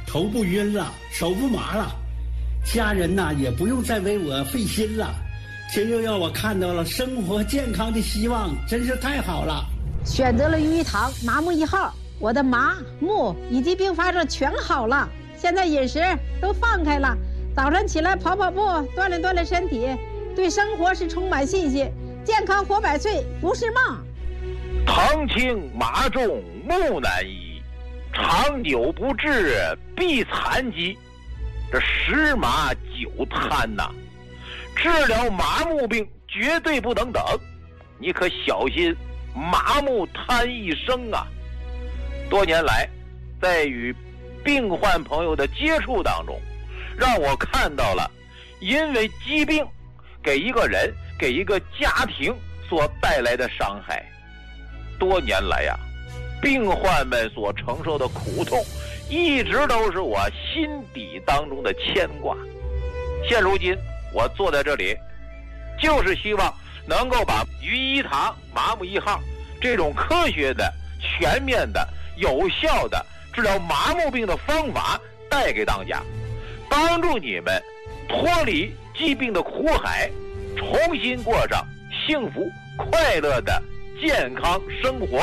头不晕了，手不麻了，家人呐也不用再为我费心了，这又让我看到了生活健康的希望，真是太好了。 选择了玉堂麻木1号，我的麻木以及并发症全好了，现在饮食都放开了，早上起来跑跑步，锻炼锻炼身体，对生活是充满信心，健康活100岁不是梦。 疼轻麻重木难医，长久不治必残疾。这10麻9瘫呐，治疗麻木病绝对不能等，你可小心麻木瘫一生啊！多年来，在与病患朋友的接触当中，让我看到了因为疾病给一个人、给一个家庭所带来的伤害。多年来呀，病患们所承受的苦痛，一直都是我心底当中的牵挂。现如今，我坐在这里，就是希望能够把于一堂麻木1号这种科学的、全面的、有效的治疗麻木病的方法带给大家，帮助你们脱离疾病的苦海，重新过上幸福快乐的健康生活。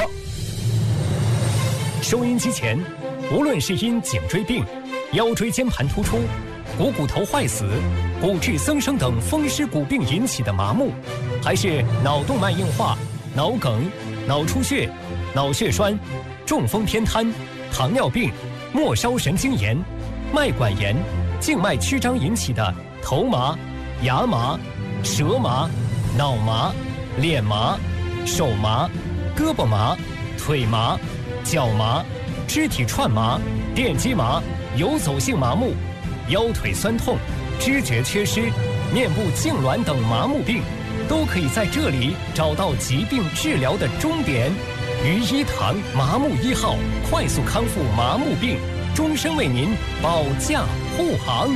收音机前，无论是因颈椎病、腰椎间盘突出、股头坏死、骨质增生等风湿骨病引起的麻木，还是脑动脉硬化、脑梗、脑出血、脑血栓、中风偏瘫、糖尿病、末梢神经炎、脉管炎、静脉曲张引起的头麻、牙麻、舌麻、脑麻、脸麻、手麻、胳膊麻、腿麻、脚麻、肢体串麻、电击麻、游走性麻木、腰腿酸痛、知觉缺失、面部痉挛等麻木病，都可以在这里找到疾病治疗的终点。于一堂麻木1号，快速康复麻木病，终身为您保驾护航。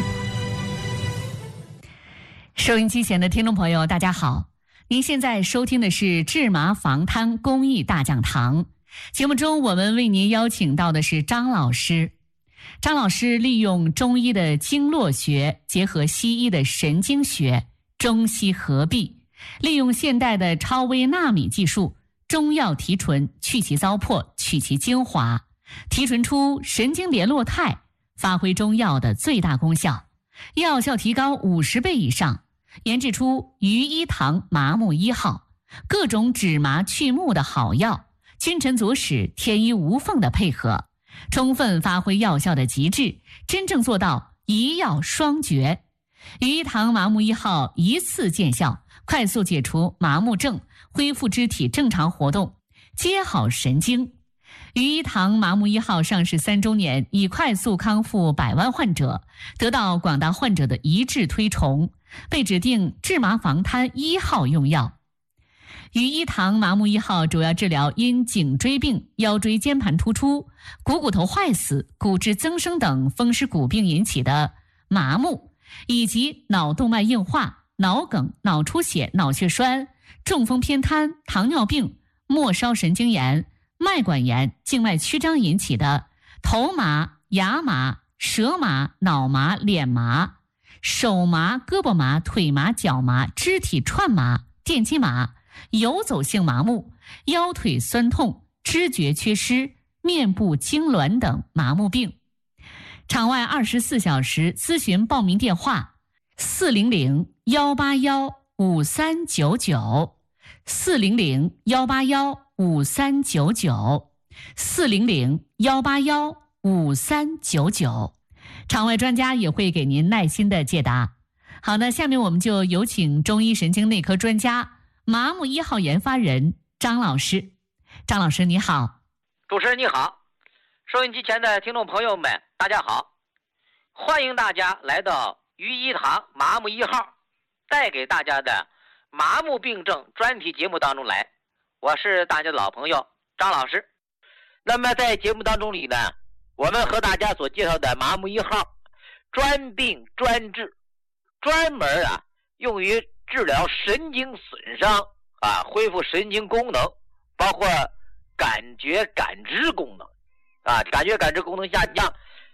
收音机前的听众朋友，大家好，您现在收听的是治麻防瘫公益大讲堂。节目中我们为您邀请到的是张老师。张老师利用中医的经络学结合西医的神经学，中西合璧，利用现代的超微纳米技术，中药提纯，去其糟粕，取其精华，提纯出神经联络肽，发挥中药的最大功效，药效提高50倍以上，研制出于一堂麻木1号，各种止麻去目的好药，君臣佐使，天衣无缝的配合，充分发挥药效的极致，真正做到一药双绝。于一堂麻木1号一次见效，快速解除麻木症，恢复肢体正常活动，接好神经。于一堂麻木1号上市3周年，已快速康复100万患者，得到广大患者的一致推崇，被指定治麻防瘫1号用药。于一堂麻木1号主要治疗因颈椎病、腰椎间盘突出、股头坏死、骨质增生等风湿骨病引起的麻木，以及脑动脉硬化、脑梗、脑出血、脑血栓、中风偏瘫、糖尿病、末梢神经炎、脉管炎、静脉曲张引起的头麻、牙麻、舌麻、脑麻、脸麻、手麻、胳膊麻、腿麻、脚麻、肢体串麻、电击麻、游走性麻木、腰腿酸痛、知觉缺失、面部痉挛等麻木病。场外24小时咨询报名电话400-181-5399 400-181-5399 400-181-5399，场外专家也会给您耐心的解答。好，那下面我们就有请中医神经内科专家、麻木1号研发人张老师。张老师你好。 主持人你好，收音机前的听众朋友们大家好，欢迎大家来到于一堂麻木1号带给大家的麻木病症专题节目当中来，我是大家的老朋友张老师。那么在节目当中里呢，我们和大家所介绍的麻木1号专病专治，专门用于治疗神经损伤恢复神经功能，包括感觉感知功能感觉感知功能下降，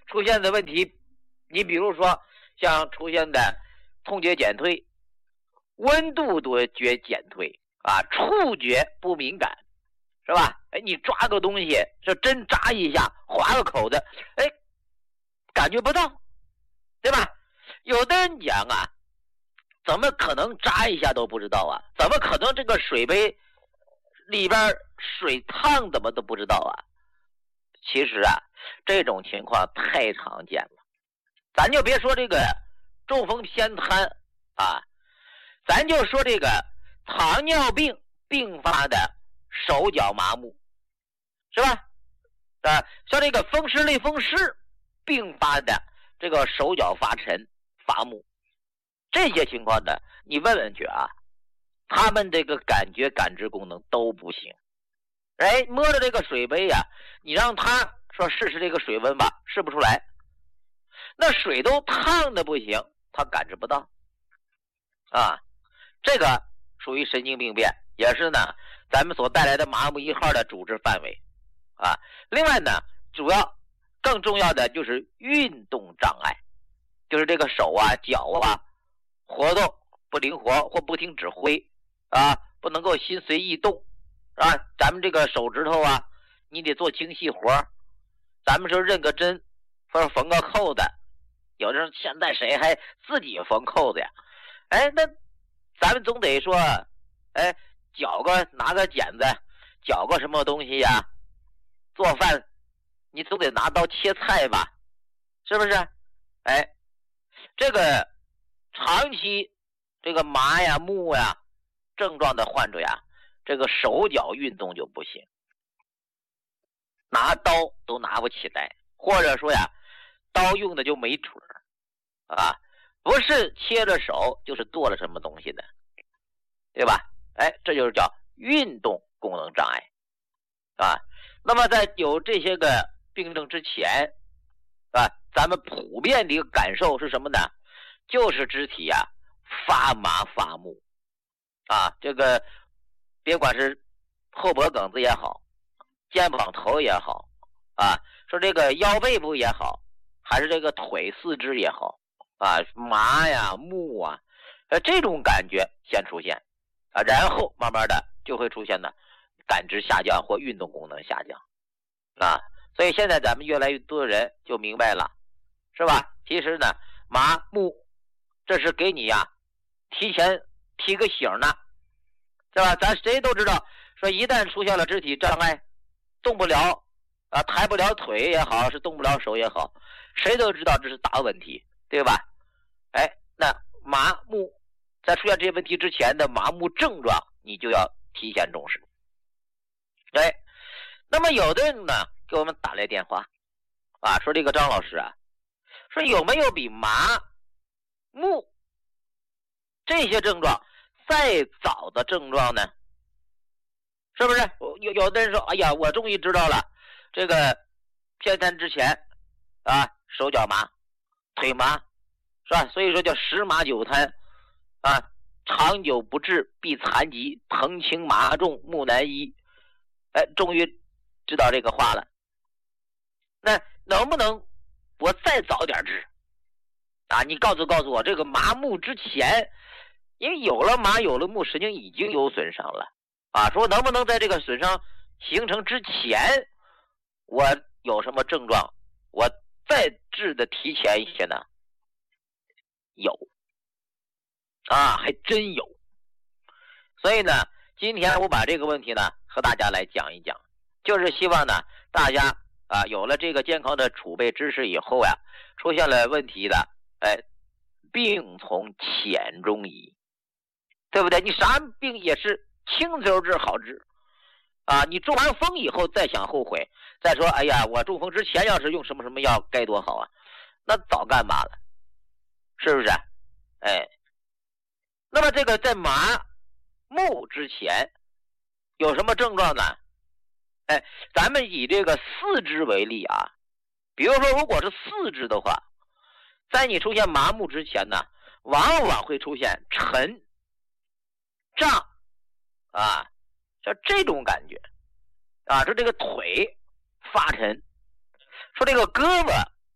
出现的问题，你比如说像出现的痛觉减退、温度多觉减退啊，触觉不敏感，是吧？哎，你抓个东西，这针扎一下，划个口子，哎，感觉不到，对吧？有的人讲啊，怎么可能扎一下都不知道啊？怎么可能这个水杯里边水烫怎么都不知道啊？其实啊，这种情况太常见了。咱就别说这个中风偏瘫啊，咱就说这个糖尿病并发的手脚麻木，是吧？像这个风湿类风湿并发的这个手脚发沉乏木，这些情况呢，你问问去啊，他们这个感觉感知功能都不行。哎，摸着这个水杯呀，你让他说试试这个水温吧，试不出来。那水都烫的不行，他感知不到啊。这个属于神经病变，也是呢咱们所带来的麻木1号的主治范围啊。另外呢，主要更重要的就是运动障碍，就是这个手啊脚啊活动不灵活或不听指挥啊，不能够心随意动啊。咱们这个手指头啊，你得做精细活，咱们说认个针或者缝个扣子，有的人现在谁还自己缝扣子呀？哎，那咱们总得说，哎，拿个剪子绞个什么东西呀？做饭你总得拿刀切菜吧，是不是？哎，这个长期这个麻呀木呀症状的患者呀，这个手脚运动就不行，拿刀都拿不起来，或者说呀刀用的就没准啊，不是切了手就是剁了什么东西的，对吧？哎，这就是叫运动功能障碍啊。那么在有这些个病症之前啊，咱们普遍的一个感受是什么呢？就是肢体啊发麻发木啊，这个别管是后脖梗子也好，肩膀头也好啊，说这个腰背部也好，还是这个腿四肢也好啊，麻呀木啊，这种感觉先出现啊，然后慢慢的就会出现呢感知下降或运动功能下降啊。所以现在咱们越来越多的人就明白了，是吧？其实呢麻木这是给你呀提前提个醒呢，是吧？咱谁都知道，说一旦出现了肢体障碍，动不了啊，抬不了腿也好，是动不了手也好，谁都知道这是大问题，对吧？哎，那麻木在出现这些问题之前的麻木症状，你就要提前重视。哎，那么有的人呢给我们打来电话啊，说这个张老师啊，说有没有比麻木这些症状再早的症状呢？是不是？有的人说，哎呀，我终于知道了，这个偏瘫之前啊，手脚麻，腿麻，是吧？所以说叫10麻9瘫啊，长久不治必残疾，疼轻麻重木难医。哎，终于知道这个话了。那能不能我再早点治啊？你告诉我，这个麻木之前，因为有了麻有了木，神经已经有损伤了啊。说能不能在这个损伤形成之前，我有什么症状，我再治的提前一些呢？有啊，还真有。所以呢，今天我把这个问题呢和大家来讲一讲，就是希望呢大家啊有了这个健康的储备知识以后呀，出现了问题的，哎，病从浅中医，对不对？你啥病也是轻则治好治啊，你中完风以后再想后悔，再说哎呀，我中风之前要是用什么什么药该多好啊，那早干嘛了，是不是？哎，那么这个在麻木之前有什么症状呢？哎，咱们以这个四肢为例啊，比如说如果是四肢的话，在你出现麻木之前呢，往往会出现沉胀啊，像这种感觉啊，说这个腿发沉，说这个胳膊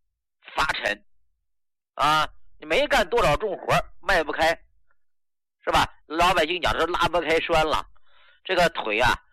发沉啊，你没干多少重活迈不开，是吧？老百姓讲说拉不开栓了，这个腿啊